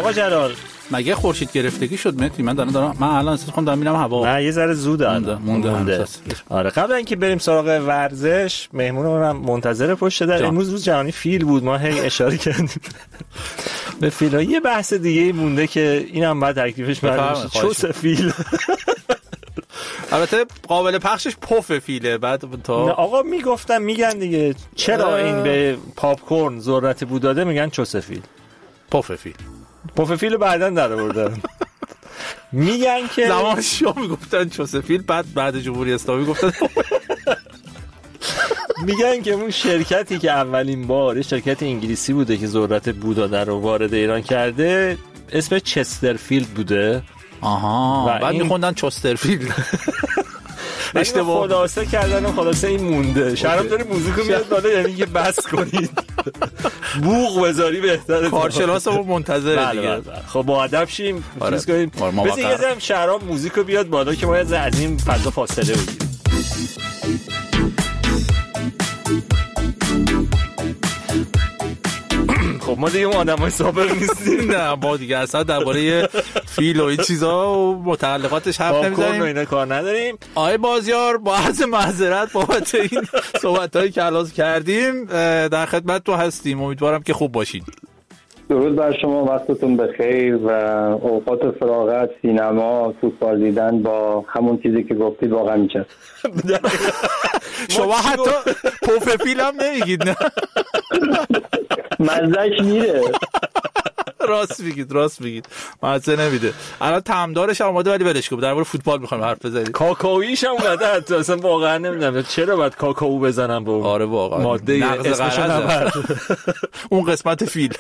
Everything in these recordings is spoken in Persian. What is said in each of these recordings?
آقا جلال مگه خورشید گرفتگی شد مهدی؟ من الان احساس کنم دارم میرم هوا. نه یه ذره زوده مونده. آره قبل اینکه بریم سراغ ورزش مهمونمون منتظر پشت در. امروز روز جهانی فیل بود، ما هی اشاره کردیم به فیل. یه بحث دیگه مونده که اینم بعد تکلیفش معلوم شه. چوس فیل البته قابل پخشش پف فیله. بعد تا آقا میگن دیگه چرا این به پاپ کورن ذرت بو داده میگن چوس فیل. پف فیل بعدن در آوردن. میگن که زمان شاه میگفتن چوس فیل، بعد جمهوری اسلامی گفتن. میگن که اون شرکتی که اولین بار شرکت انگلیسی بوده که ذرت بو داده رو وارد ایران کرده اسم چسترفیلد بوده. آها. بعد میخوندن چسترفیلد. اشتباه خلاصه کردن و خلاصه این مونده. شرم داره موزیکو میاد بالا، یعنی که بس کنید بوق بذاری بهتره. کارشناسمون منتظره دیگه. خب با ادب شیم چیز کنیم. بس یه ذره شراب موزیکو بیاد بالا که ما از این فضا فاصله بگیریم. خب ما دیگه آدمای سابق نیستیم. نه ما دیگه اصلا درباره فیل و این چیزا و متعلقاتش حرف نمیزنیم. اینا کار نداریم. آقای بازیار با عرض معذرت بابت این صحبتایی که الان کردیم در خدمت تو هستیم. امیدوارم که خوب باشید. درود بر شما، وقتتون بخیر و اوقات فراغت، سینما، فوتبال دیدن با همون چیزی که گفتید واقعا میچسبه. شما حتی پف فیل هم نمیگید نه؟ مزهش میره. راست میگید مزه نمیده. الان طعمدارش هم اومده ولی ولش کن، درباره فوتبال میخوایم حرف بزنیم. کاکائویش هم اومده حتی اصلا واقعا نمیدونم چرا باید کاکائو بزنم به آره واقعا ماده اسمشو نبرد اون قسمت فیل.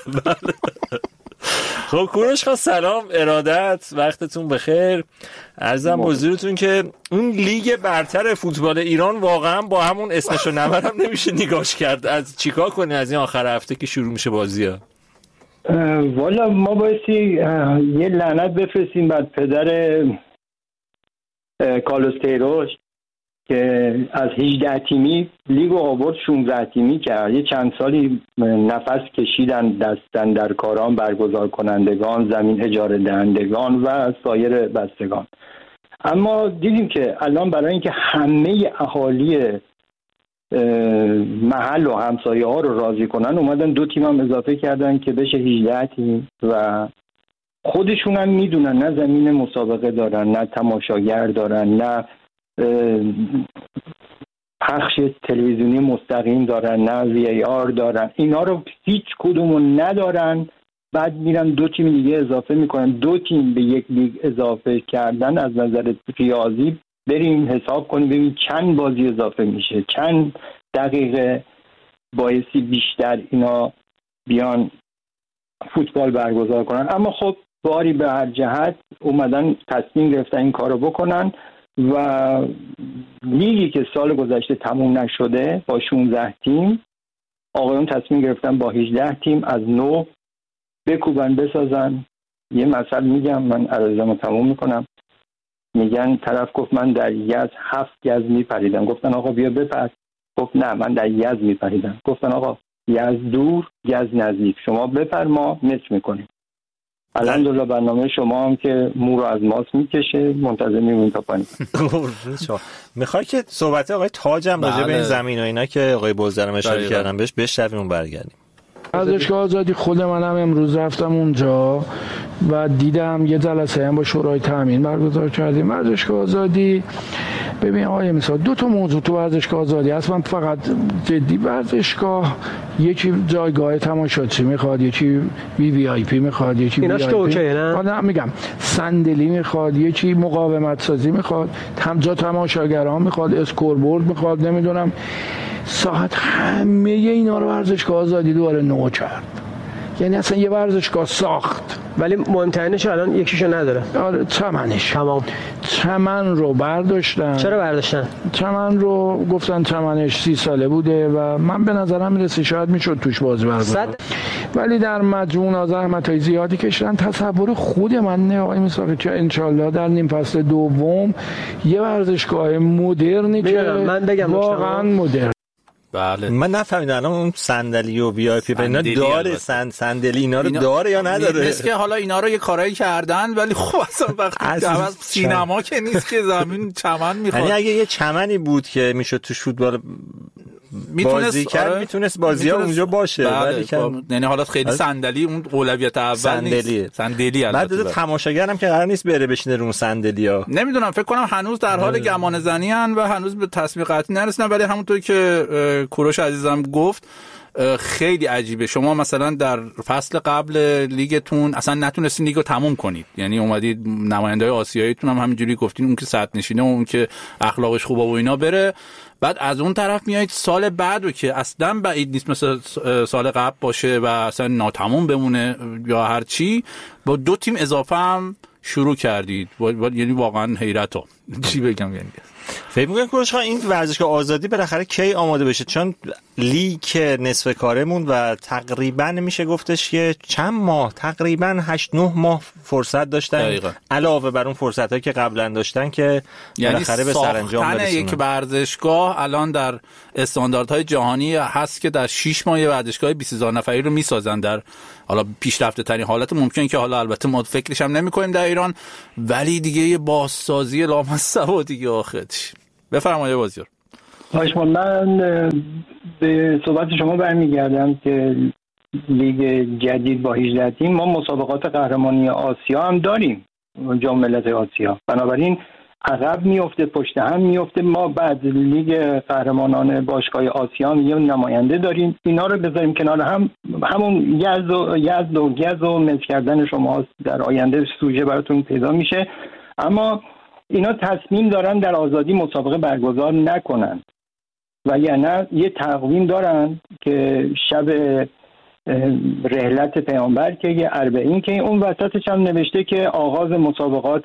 خب کوروش خان سلام، ارادت، وقتتون بخیر. عرضم حضورتون که اون لیگ برتر فوتبال ایران واقعا با همون اسمشو نبرم نمیشه نگاش کرد. از چیکار کنی از این آخر هفته که شروع میشه بازی‌ها؟ والا ما بایستی یه لعنت بفرستیم بعد پدر کارلوس کیروش که از 18 تیمی لیگو آورد 16 تیمی کرد. یه چند سالی نفس کشیدن دستن در کاران برگزار کنندگان، زمین اجاره دهندگان و سایر بستگان. اما دیدیم که الان برای اینکه همه اهالی محل و همسایه ها رو راضی کنن اومدن 2 تیم هم اضافه کردن که بشه 18 تیم و خودشون هم میدونن نه زمین مسابقه دارن، نه تماشاگر دارن، نه پخش تلویزیونی مستقیم دارن، نه وی آر دارن. اینا رو هیچ کدومو ندارن. بعد میرن 2 تیم دیگه اضافه میکنن. 2 تیم به یک لیگ اضافه کردن از نظر ریاضی بریم حساب کنیم ببین چند بازی اضافه میشه، چند دقیقه بایستی بیشتر اینا بیان فوتبال برگزار کنن. اما خب باری به هر جهت اومدن تصمیم گرفتن این کارو بکنن و لیگی که سال گذشته تموم نشده با 16 تیم آقایون تصمیم گرفتن با 18 تیم از نو بکوبن بسازن. یه مثل میگم، من عرضمو تموم میکنم. میگن طرف گفت من در یزد 7 گز میپریدم. گفتن آقا بیا بپر. گفت نه من در یزد میپریدم. گفتن آقا یزد دور گز نزدیک، شما بپر ما مچ میکنیم. الحمدلله برنامه شما هم که مو رو از ماست میکشه، منتظر میمونیم تا پایین. میخوای که صحبت آقای تاجم راجع به این زمین و اینا که آقای بزرگم اشاره کردن بهش بشنویم برگردیم. ورزشگاه آزادی خود منم امروز رفتم اونجا و دیدم یه جلسه هم با شورای تامین برگزار کردیم. ورزشگاه آزادی ببین آقای مثلا 2 تا موضوع تو ورزشگاه آزادی هست. من فقط جدی ورزشگاه یکی جایگاه تماشاچی میخواد، یکی وی آی پی میخواد، یکی ایناش که اوکیه نه؟ میگم صندلی میخواد، یکی مقاومت سازی میخواد، جا تماشاگران میخواد، اسکوربورد میخواد، نمیدونم ساعت، همه اینا رو ورزشگاه آزادی دوباره نو کرد. یعنی اصلا یه ورزشگاه ساخت ولی مهمترینش الان یکیشو نداره. آره چمنش. تمام چمن رو برداشتن. چرا برداشتن؟ چمن رو گفتن چمنش 30 ساله بوده و من به نظرم میرسه شاید میشد توش بازی برگزار، ولی در مجموع زحمت‌های زیادی کشیدن. تصور خود من نه آقای میساقی که انشالله در نیم فصل دوم یه ورزشگاه مدرنی که من بگم واقعا مدرن. بله. من نفهمیدم الان اون صندلی و وی آی پی اینا داره، صندلی اینا رو داره یا نداره؟ مثل که حالا اینا رو یه کارایی کردن ولی خب اصلا وقتی سینما که نیست که زمین چمن میخواد. یعنی اگه یه چمنی بود که میشد تو فوتبال بازی کرد میتونست بازی‌ها اونجا باشه، ولی یعنی حالا خیلی صندلی اون اولویت اول نیست. صندلی البته بعد تماشاگرم که قرار نیست بره بشینه رو صندلی‌ها. نمیدونم، فکر کنم هنوز در حال گمان زنی ان و هنوز به تصمیم قطعی نرسیدن، ولی همونطور که کوروش عزیزم گفت خیلی عجیبه. شما مثلا در فصل قبل لیگتون اصلا نتونستین لیگو تموم کنید، یعنی اومدید نماینده‌های آسیاییتون هم همینجوری گفتین اون که صد نشینه و اون که اخلاقش خوبه و اینا بره، بعد از اون طرف میایید سال بعدو که اصلا بعید نیست مثل سال قبل باشه و اصلا ناتموم بمونه یا هر چی، با 2 تیم اضافه هم شروع کردید. یعنی واقعا حیرتم چی بگم. یعنی فکر می‌کنم کوروش این ورزشگاه آزادی بالاخره کی آماده بشه؟ چون لیگ نصف کارمون و تقریبا میشه گفتش که چند ماه، تقریبا 8-9 ماه فرصت داشتن دقیقا. علاوه بر اون فرصتایی که قبلا داشتن که بالاخره به سرانجام برسونن. یعنی یک ورزشگاه الان در استانداردهای جهانی هست که در 6 ماه ورزشگاه 20000 نفری رو میسازن در حالا پیشرفته ترین حالت ممکن، که حالا البته ما فکرش هم نمی‌کنیم در ایران، ولی دیگه یه بازسازی لامصب دیگه آخرش. بفرمایید بازیار. من به صحبت شما برمیگردم که لیگ جدید با 18 تیم، ما مسابقات قهرمانی آسیا هم داریم، جام ملت آسیا، بنابراین عقب میفته، پشت هم میفته. ما بعد لیگ قهرمانان باشگاه آسیا هم یه نماینده داریم، اینا رو بذاریم کنار هم، همون یزد و گز و مس کردن شما در آینده سوژه براتون پیدا میشه. اما اینا تصمیم دارن در آزادی مسابقه برگزار نکنن و یعنی یه تقویم دارن که شب رحلت پیامبر که یه 40 که اون وسطش هم نوشته که آغاز مسابقات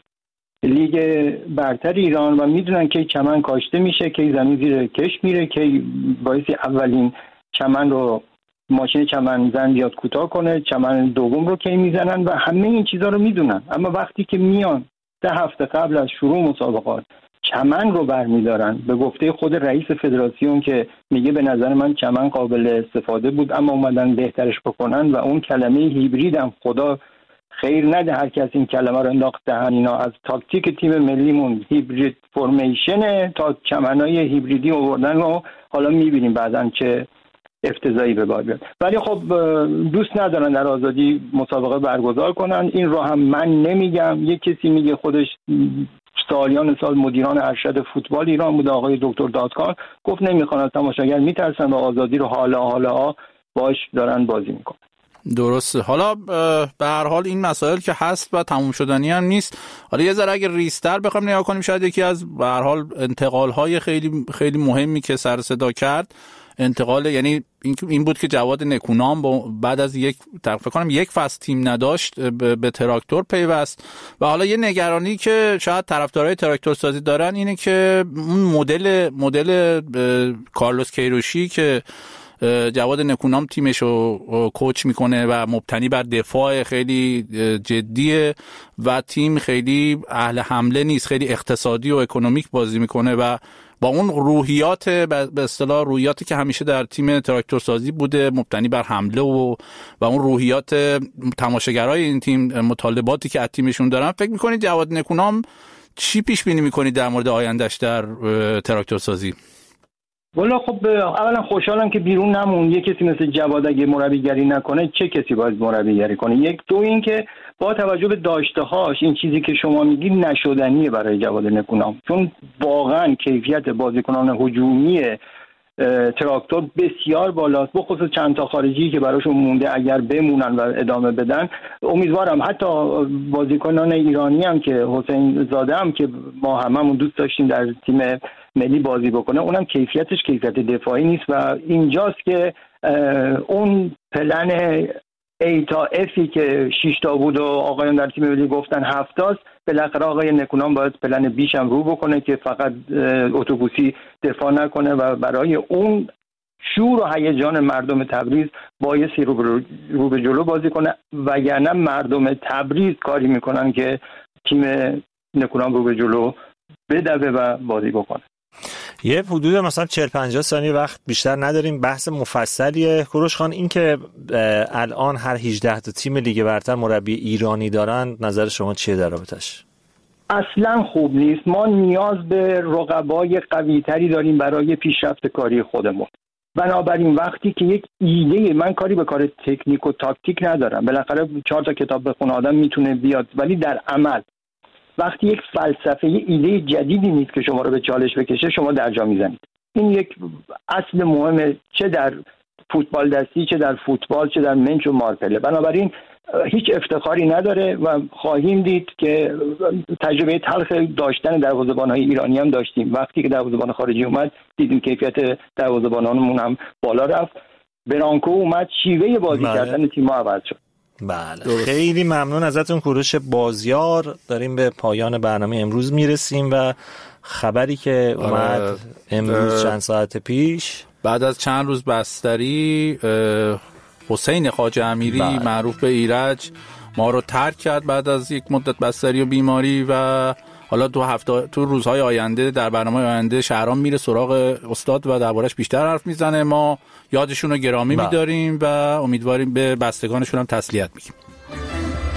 لیگ برتر ایران و میدونن که چمن کاشته میشه، که زمین زیر کش میره، که باعث اولین چمن رو ماشین چمن زن بیاد کوتاه کنه، چمن دوم رو کی میزنن و همه این چیزا رو میدونن. اما وقتی که میان 3 هفته قبل از شروع مسابقات چمن رو برمیدارن، به گفته خود رئیس فدراسیون که میگه به نظر من چمن قابل استفاده بود اما اومدن بهترش بکنن، و اون کلمه هیبرید هم خدا خیر نده هر کس این کلمه رو انداخت دهن اینا، از تاکتیک تیم ملیمون هیبرید فرمیشن تا چمنای هیبریدی آوردن و حالا میبینیم بعدن چه افتضاحی به بار بیاد. ولی خب دوست ندارن در آزادی مسابقه برگزار کنن. این رو هم من نمیگم، یک کسی میگه، خودش سالیان سال مدیران ارشد فوتبال ایران بود، آقای دکتر دادکار، گفت نمیخوان، تماشاگر میترسن و آزادی رو حالا باش دارن بازی میکنن. درسته. حالا به هر حال این مسائل که هست و تموم شدنی هم نیست. حالا یه ذره اگه ریستر بخوام نگاه کنیم، شاید یکی از به هر حال انتقال‌های خیلی خیلی مهمی که سر صدا کرد انتقال، یعنی این بود که جواد نکونام بعد از فکر کنم یک فصل تیم نداشت به تراکتور پیوست، و حالا یه نگرانی که شاید طرفدارای تراکتور سازی دارن اینه که اون مدل کارلوس کیروشی که جواد نکونام تیمش رو کوچ میکنه و مبتنی بر دفاع خیلی جدیه و تیم خیلی اهل حمله نیست، خیلی اقتصادی و اکونومیک بازی میکنه و با اون روحیات به اصطلاح روحیاتی که همیشه در تیم تراکتور سازی بوده مبتنی بر حمله و اون روحیات تماشاگرای این تیم، مطالباتی که از تیمشون دارن، فکر میکنید جواد نکونام چی پیش بینی میکنید در مورد آیندهش در تراکتور سازی؟ والا خب اولا خوشحالم که بیرون نمون. یه کسی مثل جواد اگه مربیگری نکنه چه کسی باید مربیگری کنه؟ یک. دو این که با توجه به داشته‌هاش این چیزی که شما میگید نشدنیه برای جواد نکونام، چون واقعا کیفیت بازیکنان هجومی تراکتور بسیار بالاست، بخصوص چند تا خارجی که براشون مونده اگر بمونن و ادامه بدن. امیدوارم حتی بازیکنان ایرانی هم که حسین زاده هم که ما هممون دوست داشتیم در تیم ملی بازی بکنه، اونم کیفیتش کیفیت دفاعی نیست و اینجاست که اون پلن ای تا افی که 6 تا بود و آقایان در تیم ملی گفتن 7 تاست، بالاخره آقای نکونام باید پلن بیش هم رو بکنه که فقط اتوبوسی دفاع نکنه و برای اون شور و هیجان مردم تبریز بایستی رو به جلو بازی کنه، وگرنه مردم تبریز کاری میکنن که تیم نکونام رو به جلو بدوه و بازی بکنه. یه حدود مثلا 40-50 ثانیه وقت بیشتر نداریم، بحث مفصلیه. کوروش خان، این که الان هر 18 تا تیم لیگ برتر مربی ایرانی دارن، نظر شما چیه در رابطش؟ اصلا خوب نیست. ما نیاز به رقبای قوی‌تری داریم برای پیشرفت کاری خودمون. بنابراین وقتی که یک ایده، من کاری به کار تکنیک و تاکتیک ندارم، بالاخره 4 تا کتاب بخونه آدم میتونه بیاد، ولی در عمل وقتی یک فلسفه، یک ایده جدیدی نیست که شما رو به چالش بکشه، شما در جا میزنید. این یک اصل مهمه، چه در فوتبال دستی، چه در فوتبال، چه در منچ و مارپله. بنابراین هیچ افتخاری نداره و خواهیم دید که تجربه تلخ داشتن دروازه‌بان‌های ایرانی هم داشتیم. وقتی که دروازه‌بان خارجی اومد دیدیم کیفیت دروازه‌بانانمون هم بالا رفت. برانکو اومد، شیوه بازی کردن تیم‌ها عوض شد. بله، خیلی ممنون ازتون کوروش بازیار. داریم به پایان برنامه امروز میرسیم و خبری که اومد امروز چند ساعت پیش بعد از چند روز بستری، حسین خواجه امیری معروف به ایرج ما رو ترک کرد بعد از یک مدت بستری و بیماری، و حالا تو روزهای آینده در برنامه آینده شهرام میره سراغ استاد و دربارش بیشتر حرف میزنه. ما یادشون رو گرامی میداریم و امیدواریم به بستگانشون هم تسلیت میگیم.